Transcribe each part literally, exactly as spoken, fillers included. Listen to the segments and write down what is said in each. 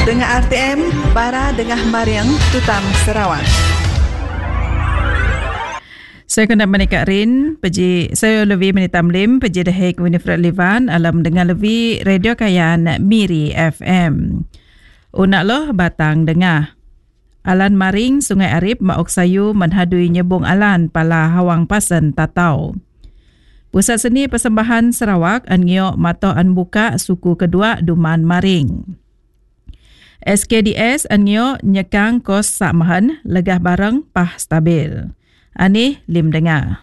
Dengar R T M, Bara Dengah Mariang, Tutam Sarawak. Saya kena menikah Rin, peji saya lebih menitam lim, peji dahik Winifred Livan, alam dengan lebih radio kayan Miri F M. Unak loh batang dengah. Alan Maring, Sungai Arif, Maok Sayu menhadui nyebung alan pala Hawang Pasen Tatau. Pusat Seni Persembahan Sarawak angiok mato an buka suku kedua Duman Maring. S K D S angiok nyekang kos sakmahan legah barang pah stabil. Ani lim dengar.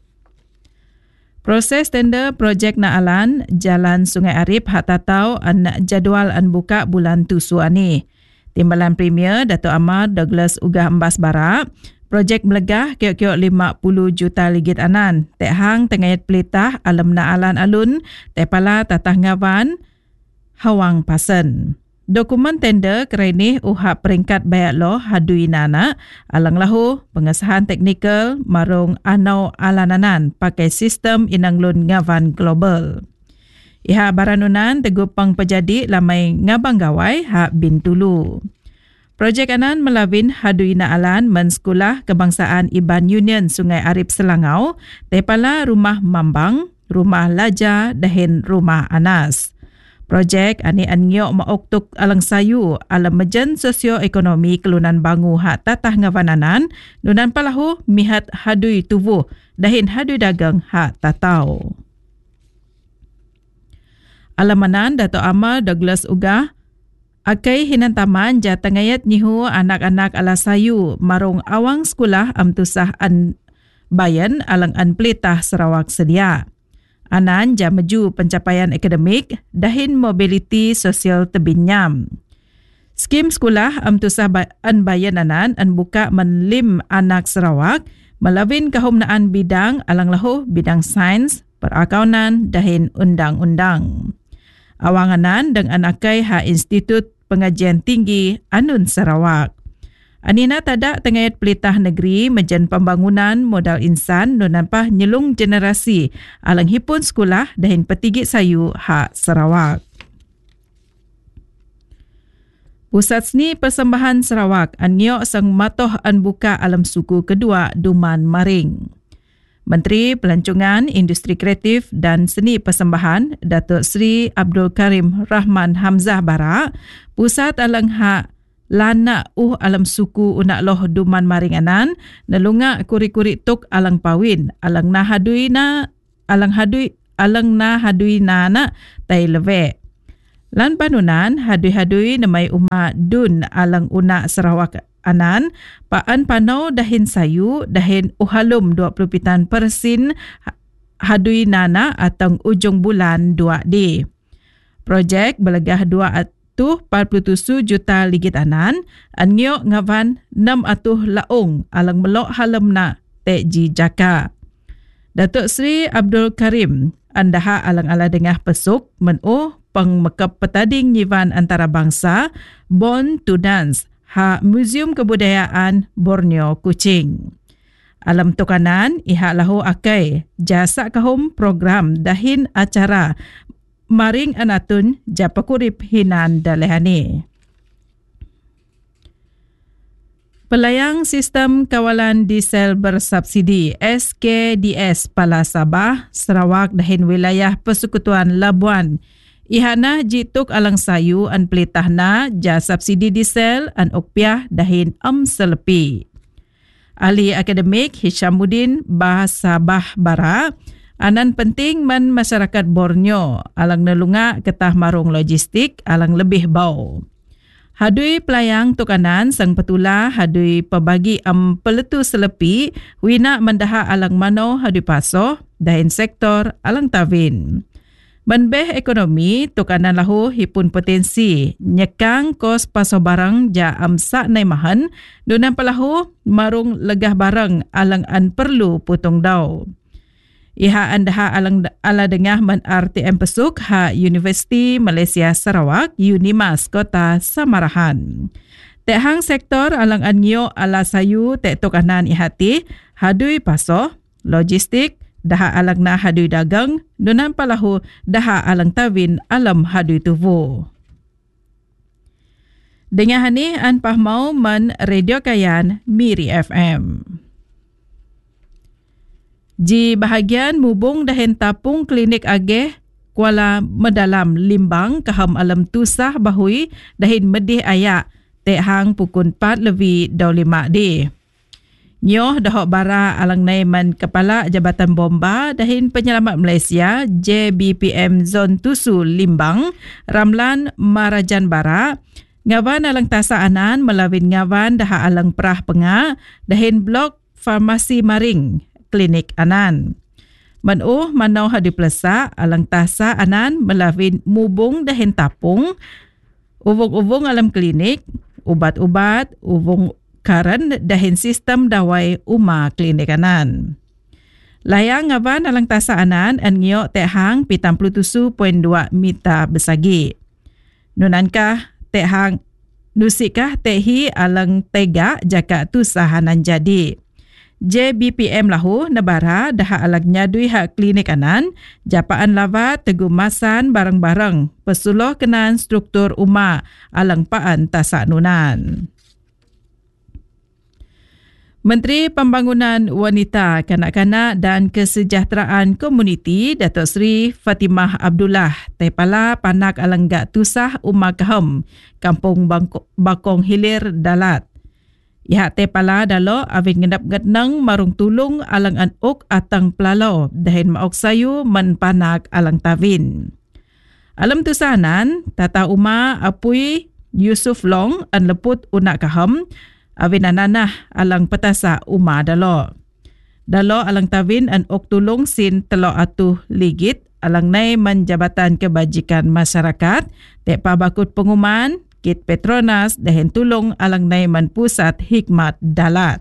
Proses tender projek na alan Jalan Sungai Arif hak tatau an jadual an buka bulan tusu ani. Timbalan Premier Dato' Amar Douglas Ugah Embas Barak, projek melegah kiok-kiok lima puluh juta ringgit anan. Tek hang tengayat pelitah alam na alan alun, tepala tatah ngawan Hawang Pasen. Dokumen tender kerenih uhak peringkat bayak loh hadui nana alang lahu pengesahan teknikal marung anau alananan pakai sistem inanglun ngavan global. Iha baranunan tegupang pejadi lamai ngabang gawai hak Bintulu. Projek anan melawin hadui na alan men Sekolah Kebangsaan Iban Union Sungai Arif Selangau, tepala rumah Mambang, rumah Laja dahin rumah Anas. Projek ani angiok maoktuk alang sayu alam mejen sosioekonomi kelunan bangu hak tatah ngavananan nunan palahu mihat hadui tubuh dahin hadui dagang hak tatau. Alamanan Dato' Amar Douglas Ugah akai hinan taman jatangayat nyihu anak-anak ala sayu marung awang sekolah amtusah an bayan alang an pelitah Sarawak sedia. Anan jam meju pencapaian akademik dahin mobiliti sosial tebinyam. Skim sekolah amtusah an bayan anan an buka menlim anak Sarawak melawin kahumnaan bidang alang lahu bidang sains, perakaunan dahin undang-undang. Awanganan dengan akai ha Institut Pengajian Tinggi Anun Sarawak. Anina tadak tengayat pelitah negeri mejen pembangunan modal insan nunampah nyelung generasi alang hipun sekolah dahin petigit sayu hak Sarawak. Pusat Seni Persembahan Sarawak angiok sang matoh an buka alam suku kedua Duman Maring. Menteri Pelancongan, Industri Kreatif dan Seni Persembahan Datuk Seri Abdul Karim Rahman Hamzah Barak, pusat alang hak lana uh alam suku unak loh Duman Maring anan nelunga kuri-kuri tuk alang pawin alang na hadui na alang hadui alang na hadui nana tai leve lan panunan hadui-hadui namai uma dun alang unak Sarawak anan paan panau dahin sayu dahin uhalum dua puluh pitan persen hadui nana atang ujung bulan dua D. Projek belegah dua tuh empat puluh tujuh juta ringgit anan angiok ngavan enam atuh laung alang melok halemna tekji jaka. Datuk Seri Abdul Karim andaha alang ala dengah pesuk menuh pengmekep petading nyivan antarabangsa Born to Dance ha Museum Kebudayaan Borneo Kuching. Alam tukanan iha lahu akai jasa kahum program dahin acara Maring anatun japakurip hinan dalehani. Pelayang Sistem Kawalan Diesel Bersubsidi S K D S Pala Sabah, Sarawak dahin wilayah Persekutuan Labuan. Ihana jituk alang sayu an pelitahna ja subsidi diesel an ukpiah dahin am selepi. Ahli akademik Hishamuddin Bahasabah Bara anan penting man masyarakat Borneo alang nelunga ketah marung logistik alang lebih bau. Hadui pelayang tukanan sang petula hadui pebagi am peletu selepi wina mendaha alang mano hadui pasoh dahin sektor alang tawin. Menbeh ekonomi tukanan lahu hipun potensi nyekang kos pasoh barang ja am sak nai mahan dunan pelahu marung legah barang alang an perlu putung daw. Iha andaha alang ala dengah men R T M pesuk ha Universiti Malaysia Sarawak Unimas Kota Samarahan. Tek hang sektor alang anyo ala sayu tek tukanan ihati hadui pasoh, logistik, daha alang na hadui dagang, dunan palahu daha alang tawin alam hadui tuvu. Dengan hanih an pahmau men Radio Kayan Miri F M. Di bahagian mubung dahin tapung klinik ageh Kuala Medalam Limbang kaham alam tusah bahui dahin medih ayak tek hang pukun empat lebih dua puluh lima di. Nyoh dahok bara alang naiman Kepala Jabatan Bomba dahin Penyelamat Malaysia J B P M Zon Tusu Limbang Ramlan Marajan Bara ngawan alang tasa anan melawin ngawan daha alang perah penga dahin blok farmasi maring klinik anan. Manuh manau hadi pelesa alang tasa anan melawin mubung dahin tapung uvung-uvung alam klinik ubat-ubat uvung karen dahin sistem dawai uma klinik anan. Layang ngawan alang tasa anan an ngiyok tehang pitam puluh tujuh perpuluhan dua mita besagi. Nunankah tehang nusikah tehi alang tega jaka tu sahanan jadi. J B P M lahu nebara daha alag nyadui hak klinik anan japaan lava tegumasan barang-barang pesuloh kenan struktur uma alang paan tasak nunan. Menteri Pembangunan Wanita, Kanak-kanak dan Kesejahteraan Komuniti Datuk Seri Fatimah Abdullah Tepala Panak Alanggak Tusah Umar Kahem Kampung Bakong Hilir Dalat. Ihak Tepala dalo avin ngendap ngetnang marung tulung alang anuk atang pelalo dahin maok sayu men panak alang tavin. Alam tusanan tata uma apui Yusuf Long an leput unak Kahem avin ananah alang petasa uma dalo. Dalo alang tavin an ok tulung sin telo atuh ligit alang nai man Jabatan Kebajikan Masyarakat tepa bakut penguman Kit Petronas dahin tulung alang nai man Pusat Hikmat Dalat.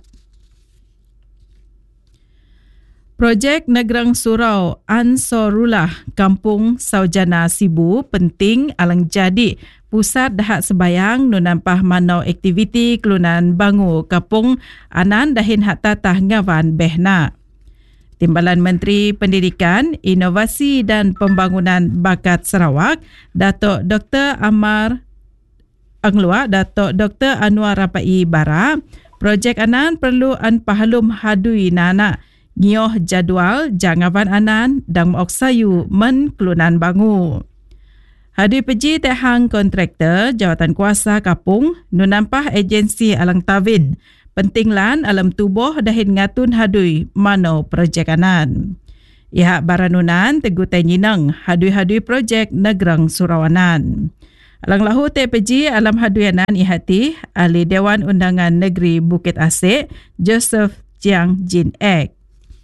Projek Negrang Surau Ansorullah Kampung Saujana Sibu penting alang jadi pusat dahat sebayang nunampah manau aktiviti kelunan bangu kapung anan dahin hak tatah ngawan behna. Timbalan Menteri Pendidikan, Inovasi dan Pembangunan Bakat Sarawak, Datuk Doktor Amar Anglua, Datuk Doktor Anwar Rapai Bara, projek anan perlu an pahalum hadui nana ngioh jadual jangawan anan dan maok sayu men kelunan bangu. Hadui peji tehang kontraktor jawatan kuasa kapung nunampah agensi alang tavin pentinglan alam tubuh dahin ngatun hadui mano projek anan. Ihak baranunan tegutai nyinang hadui-hadui projek Negrang Surawanan. Alang lahu T P G alam haduyanan ihati ahli Dewan Undangan Negeri Bukit Asik Joseph Jiang Jin Ek.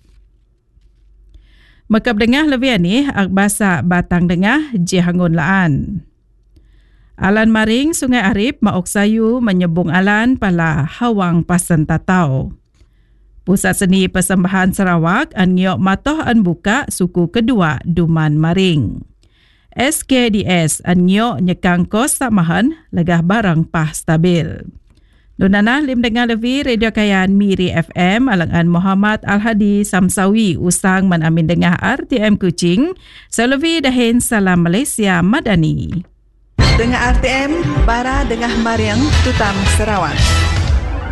Mekap dengah lebih ni akbasa batang dengah jihangun laan. Alan maring Sungai Arif maok sayu menyebung alan pala hawang pasen tatau. Pusat Seni Persembahan Sarawak an ngiyok matoh an buka suku kedua Duman Maring. S K D S an ngiyok nyekang kos samahan legah barang pah stabil. Donana lim dengar levi Radio Kayan Miri F M alangan Muhammad Al-Hadi Samsawi usang man amin dengar R T M Kuching. Selevi dahin salam Malaysia Madani. Dengar R T M, bara dengah Mariang Tutam Sarawak.